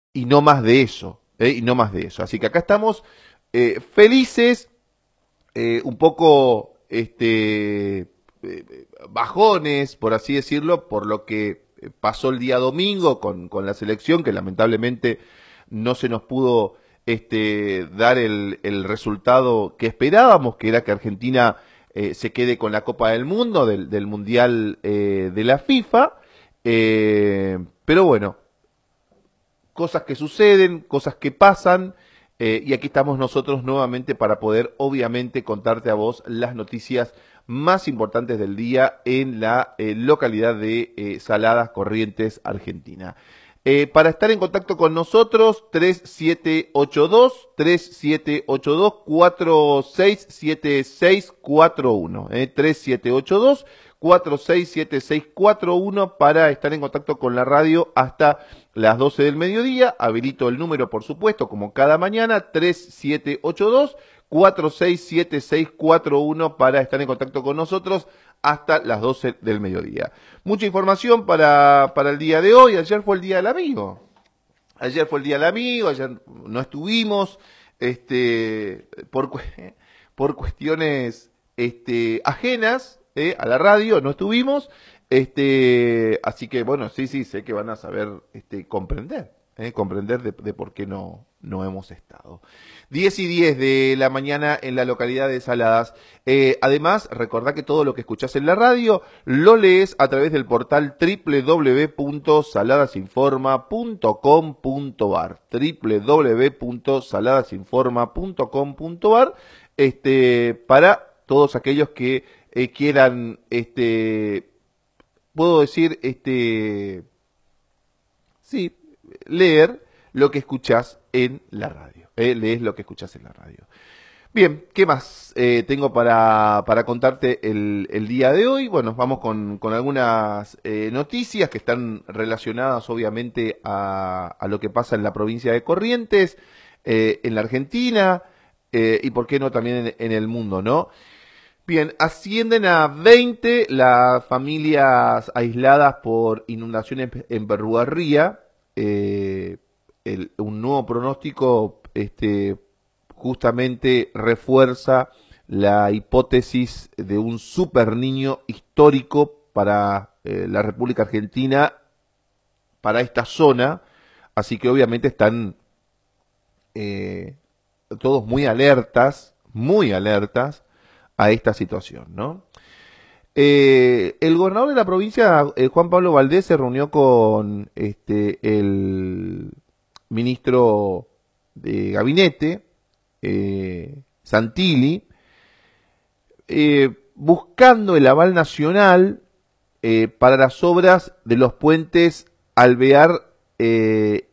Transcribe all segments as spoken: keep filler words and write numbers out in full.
y no más de eso, ¿eh? Y no más de eso. Así que acá estamos eh, felices, eh, un poco este, eh, bajones, por así decirlo, por lo que pasó el día domingo con, con la selección, que lamentablemente no se nos pudo este, dar el, el resultado que esperábamos, que era que Argentina eh, se quede con la Copa del Mundo, del, del Mundial eh, de la FIFA. Eh, pero bueno, cosas que suceden, cosas que pasan, eh, y aquí estamos nosotros nuevamente para poder, obviamente, contarte a vos las noticias más importantes del día en la eh, localidad de eh, Saladas Corrientes, Argentina. Eh, para estar en contacto con nosotros, tres siete ocho dos, tres siete ocho dos, cuatro seis siete seis cuatro uno, eh, tres siete ocho dos, cuatro seis siete seis cuatro uno para estar en contacto con la radio hasta las doce del mediodía. Habilito el número, por supuesto, como cada mañana, tres siete ocho dos, cuatro seis siete seis cuatro uno para estar en contacto con nosotros hasta las doce del mediodía. Mucha información para, para el día de hoy. Ayer fue el Día del Amigo. Ayer fue el Día del Amigo, ayer no estuvimos, este, por, por cuestiones este, ajenas eh, a la radio, no estuvimos. Este, así que bueno, sí, sí, sé que van a saber este, comprender, eh, comprender de, de por qué no, no hemos estado. diez y diez de la mañana en la localidad de Saladas. Eh, además, recordá que todo lo que escuchás en la radio lo lees a través del portal doble u doble u doble u punto saladasinforma punto com punto ar. doble u doble u doble u punto saladasinforma punto com punto ar, este, para todos aquellos que eh, quieran, este, puedo decir, este, sí, leer lo que escuchás en la radio. Eh, lees lo que escuchás en la radio. Bien, ¿qué más eh, tengo para, para contarte el, el día de hoy? Bueno, vamos con, con algunas eh, noticias que están relacionadas obviamente a, a lo que pasa en la provincia de Corrientes, eh, en la Argentina eh, y por qué no también en, en el mundo, ¿no? Bien, ascienden a veinte las familias aisladas por inundaciones en Berrugarría. Eh, el, un nuevo pronóstico este, justamente refuerza la hipótesis de un super niño histórico para eh, la República Argentina, para esta zona. Así que obviamente están eh, todos muy alertas, muy alertas a esta situación, ¿no? Eh, el gobernador de la provincia, eh, Juan Pablo Valdés, se reunió con este, el ministro de gabinete, eh, Santilli, eh, buscando el aval nacional eh, para las obras de los puentes Alvear, eh,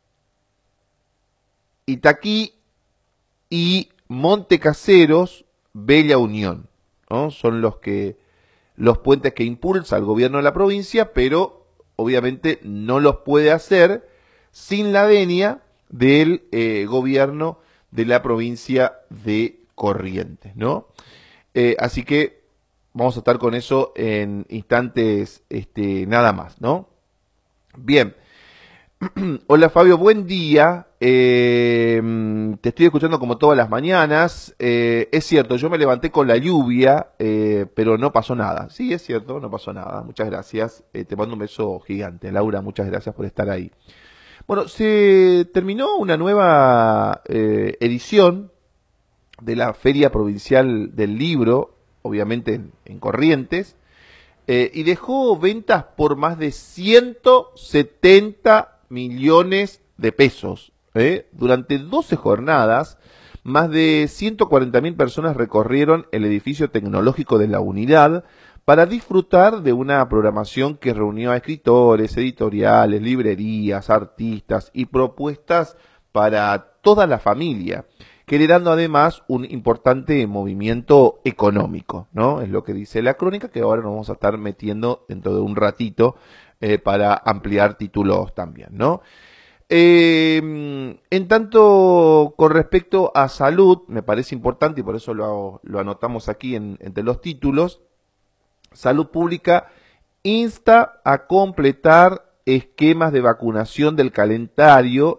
Itaquí y Montecaseros, Bella Unión, ¿no? Son los que los puentes que impulsa el gobierno de la provincia, pero obviamente no los puede hacer sin la venia del eh, gobierno de la provincia de Corrientes, ¿no? Eh, así que vamos a estar con eso en instantes, este, nada más, ¿no? Bien. Hola Fabio, buen día. Eh, te estoy escuchando como todas las mañanas. Eh, es cierto, yo me levanté con la lluvia, eh, pero no pasó nada. Sí, es cierto, no pasó nada. Muchas gracias. Eh, te mando un beso gigante. Laura, muchas gracias por estar ahí. Bueno, se terminó una nueva eh, edición de la Feria Provincial del Libro, obviamente en, en Corrientes, eh, y dejó ventas por más de ciento setenta millones de pesos. ¿eh? Durante doce jornadas, más de ciento cuarenta mil personas recorrieron el edificio tecnológico de la unidad para disfrutar de una programación que reunió a escritores, editoriales, librerías, artistas y propuestas para toda la familia, generando además un importante movimiento económico, ¿no? Es lo que dice la crónica, que ahora nos vamos a estar metiendo dentro de un ratito eh, para ampliar títulos también, ¿no? Eh, en tanto, con respecto a salud, me parece importante y por eso lo, lo anotamos aquí en, entre los títulos. Salud Pública insta a completar esquemas de vacunación del calendario